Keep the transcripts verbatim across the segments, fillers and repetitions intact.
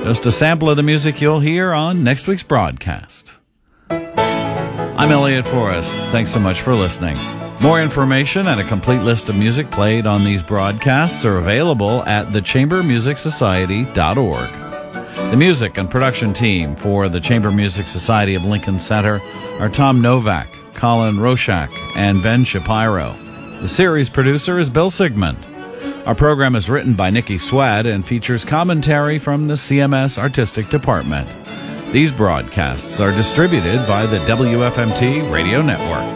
Just a sample of the music you'll hear on next week's broadcast. I'm Elliot Forrest. Thanks so much for listening. More information and a complete list of music played on these broadcasts are available at the chamber music society dot org. The music and production team for the Chamber Music Society of Lincoln Center are Tom Novak, Colin Roshak, and Ben Shapiro. The series producer is Bill Sigmund. Our program is written by Nikki Swad and features commentary from the C M S Artistic Department. These broadcasts are distributed by the W F M T Radio Network.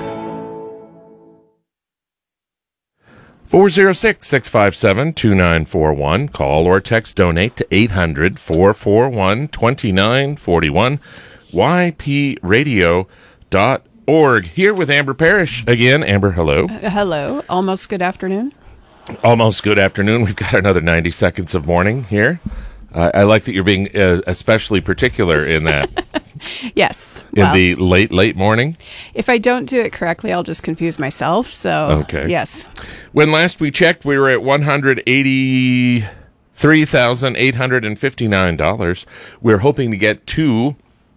four oh six, six five seven, two nine four one. Call or text donate to eight hundred, four four one, two nine four one. Y P radio dot org. Here with Amber Parrish again. Amber, hello. Uh, hello. Almost good afternoon. Almost good afternoon. We've got another ninety seconds of morning here. Uh, I like that you're being uh, especially particular in that. Yes. In well, the late, late morning? If I don't do it correctly, I'll just confuse myself. So, okay. Yes. When last we checked, we were at one hundred eighty-three thousand eight hundred fifty-nine dollars. We're hoping to get to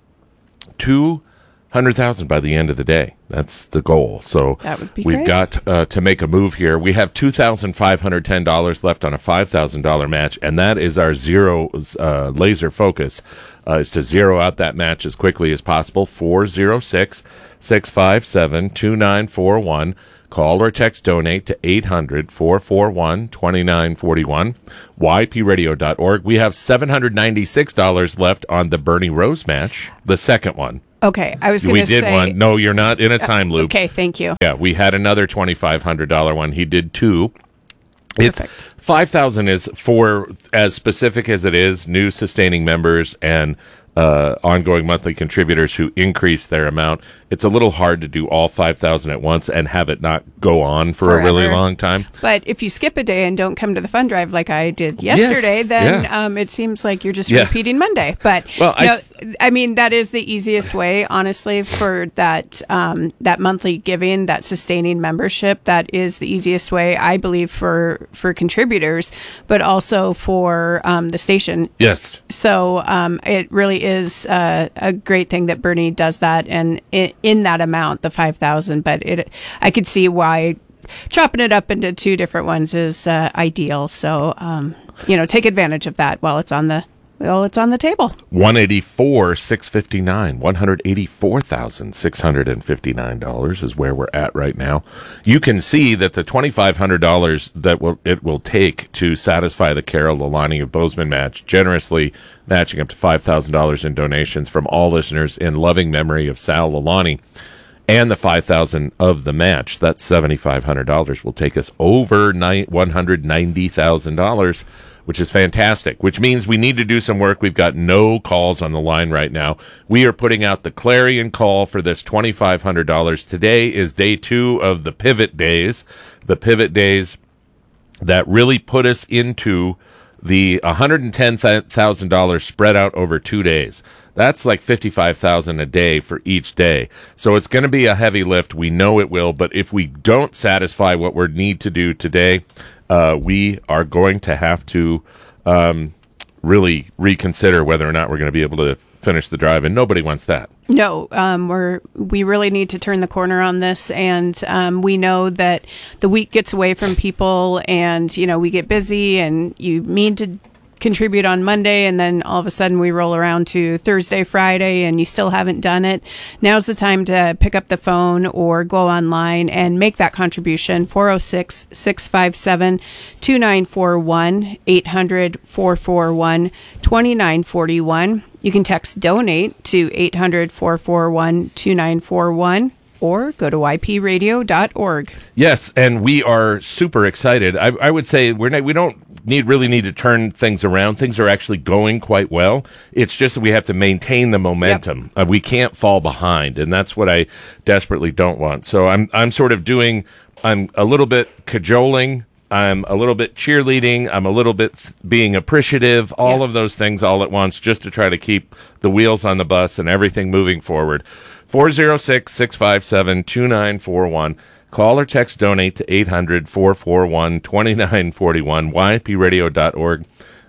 two hundred thousand dollars by the end of the day. That's the goal. So that would be we've great. got uh, to make a move here. We have two thousand five hundred ten dollars left on a five thousand dollars match, and that is our zero uh, laser focus, uh, is to zero out that match as quickly as possible. four oh six, six five seven, two nine four one. Call or text donate to eight hundred, four four one, two nine four one. Y P radio dot org. We have seven hundred ninety-six dollars left on the Bernie Rose match, the second one. Okay, I was going to say... We did one. No, you're not in a time loop. Okay, thank you. Yeah, we had another twenty-five hundred dollars one. He did two. It's Perfect. five thousand is for, as specific as it is, new sustaining members and uh, ongoing monthly contributors who increase their amount. It's a little hard to do all five thousand at once and have it not go on for Forever. a really long time. But if you skip a day and don't come to the fund drive like I did yesterday, Yes, then yeah. um, it seems like you're just Yeah. repeating Monday. But Well, I no, th- I mean, that is the easiest way, honestly, for that um, that monthly giving, that sustaining membership. That is the easiest way, I believe, for, for contributors, but also for um, the station. Yes. So um, it really is uh, a great thing that Bernie does that, and it, in that amount, the five thousand. But it, I could see why chopping it up into two different ones is uh, ideal. So um, you know, take advantage of that while it's on the while it's on the table. one eighty-four thousand six hundred fifty-nine dollars. one hundred eighty-four thousand six hundred fifty-nine dollars is where we're at right now. You can see that the twenty-five hundred dollars that will, it will take to satisfy the Carol Lalani of Bozeman match, generously matching up to five thousand dollars in donations from all listeners in loving memory of Sal Lalani, and the five thousand dollars of the match. That's seven thousand five hundred dollars. Will take us over one hundred ninety thousand dollars, which is fantastic, which means we need to do some work. We've got no calls on the line right now. We are putting out the clarion call for this twenty-five hundred dollars. Today is day two of the pivot days, the pivot days that really put us into the one hundred ten thousand dollars spread out over two days. That's like fifty-five thousand dollars a day for each day. So it's going to be a heavy lift. We know it will, but if we don't satisfy what we need to do today, uh, we are going to have to um, really reconsider whether or not we're going to be able to finish the drive, and nobody wants that. No, um, we're we really need to turn the corner on this, and um, we know that the week gets away from people, and you know we get busy, and you mean to contribute on Monday, and then all of a sudden we roll around to Thursday, Friday, and you still haven't done it. Now's the time to pick up the phone or go online and make that contribution. four oh six, six five seven, two nine four one, eight hundred, four four one, two nine four one. You can text donate to eight hundred, four four one, two nine four one. Or go to Y P radio dot org. Yes, and we are super excited. I, I would say we're not, we don't need really need to turn things around. Things are actually going quite well. It's just that we have to maintain the momentum. Yep. Uh, we can't fall behind, and that's what I desperately don't want. So I'm I'm sort of doing. I'm a little bit cajoling. I'm a little bit cheerleading. I'm a little bit th- being appreciative. All yeah. of those things all at once, just to try to keep the wheels on the bus and everything moving forward. four oh six, six five seven, two nine four one. Call or text donate to eight hundred, four four one, two nine four one, Y P radio dot org.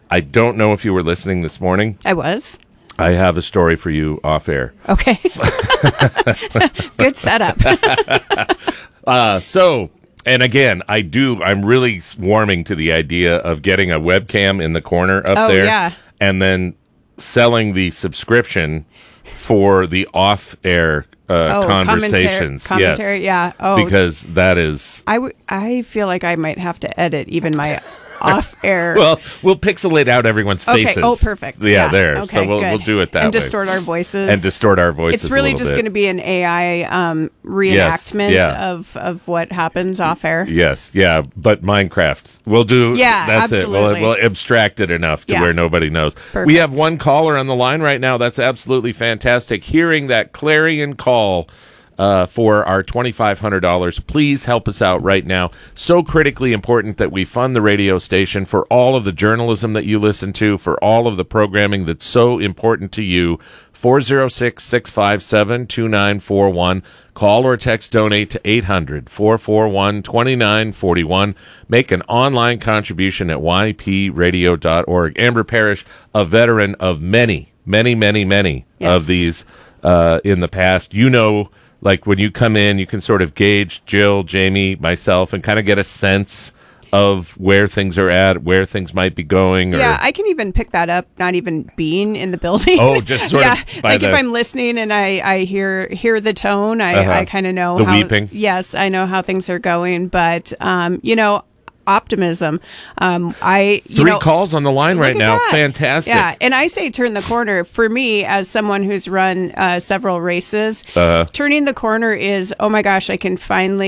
I don't know if you were listening this morning. I was. I have a story for you off air. Okay. Good setup. uh, so, and again, I do, I'm really warming to the idea of getting a webcam in the corner up Oh, there. yeah. And then selling the subscription for the off-air uh, Oh, conversations. Commentary, commentary yes. yeah. Oh, Because that is... I, w- I feel like I might have to edit even my off-air. Well, we'll pixelate out everyone's okay. faces. Oh, perfect. Yeah, Yeah. there. Okay, so we'll good. we'll do it that and way. distort our voices. And distort our voices It's really a little just bit. going to be an A I um, reenactment Yes, yeah. of, of what happens off-air. Yes, yeah, but Minecraft. We'll do. Yeah, that's absolutely. it. We'll, we'll abstract it enough to Yeah. where nobody knows. Perfect. We have one caller on the line right now. That's absolutely fantastic. Hearing that clarion call uh, for our twenty-five hundred dollars, please help us out right now. So critically important that we fund the radio station for all of the journalism that you listen to, for all of the programming that's so important to you. four oh six, six five seven, two nine four one. Call or text donate to eight hundred, four four one, two nine four one. Make an online contribution at y p radio dot org. Amber Parrish, a veteran of many, many, many, many Yes. of these uh, in the past. You know, like when you come in, you can sort of gauge Jill, Jamie, myself, and kind of get a sense of where things are at, where things might be going. Or, Yeah, I can even pick that up, not even being in the building. Oh, just sort yeah, of by like the- if I'm listening and I, I hear hear the tone, I, Uh-huh. I kind of know The how, weeping. Yes, I know how things are going, but um, you know, optimism. Um, I you Three know, calls on the line right Look at now. that. Fantastic. Yeah, and I say turn the corner. For me, as someone who's run uh, several races, Uh-huh. turning the corner is, oh my gosh, I can finally